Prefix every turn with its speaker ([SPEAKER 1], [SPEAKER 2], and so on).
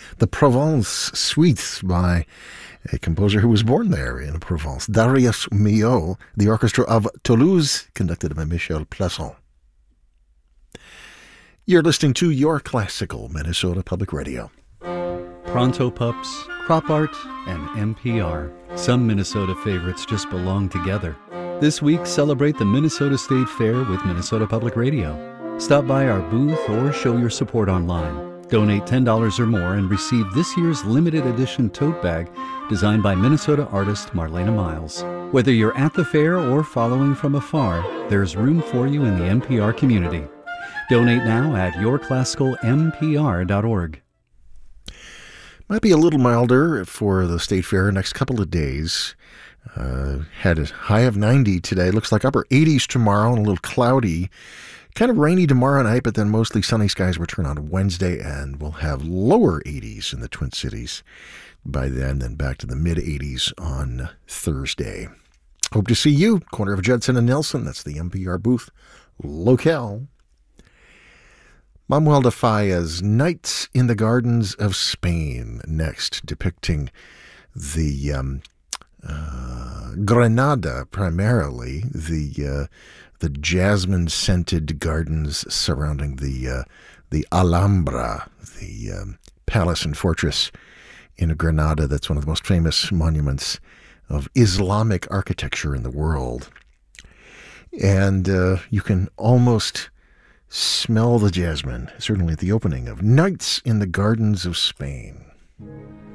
[SPEAKER 1] the Provence Suites by a composer who was born there in Provence, Darius Milhaud, the Orchestra of Toulouse, conducted by Michel Plasson. You're listening to Your Classical Minnesota Public Radio.
[SPEAKER 2] Pronto Pups, Crop Art, and NPR. Some Minnesota favorites just belong together. This week, celebrate the Minnesota State Fair with Minnesota Public Radio. Stop by our booth or show your support online. Donate $10 or more and receive this year's limited edition tote bag designed by Minnesota artist Marlena Miles. Whether you're at the fair or following from afar, there's room for you in the NPR community. Donate now at yourclassicalmpr.org.
[SPEAKER 1] Might be a little milder for the State Fair next couple of days. Had a high of 90 today. Looks like upper 80s tomorrow and a little cloudy. Kind of rainy tomorrow night, but then mostly sunny skies return on Wednesday, and we'll have lower 80s in the Twin Cities by then back to the mid-80s on Thursday. Hope to see you, corner of Judson and Nelson. That's the NPR booth locale. Manuel de Falla's Nights in the Gardens of Spain next, depicting the Granada, primarily, the jasmine-scented gardens surrounding the Alhambra, the palace and fortress in Granada. That's one of the most famous monuments of Islamic architecture in the world. And you can almost smell the jasmine, certainly at the opening of Nights in the Gardens of Spain.